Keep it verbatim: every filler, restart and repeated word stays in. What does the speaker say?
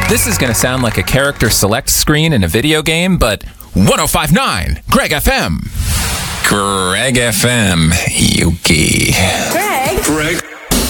This is going to sound like a character select screen in a video game, but one oh five point nine, Greg F M. Greg F M, Yuki. Greg. Greg.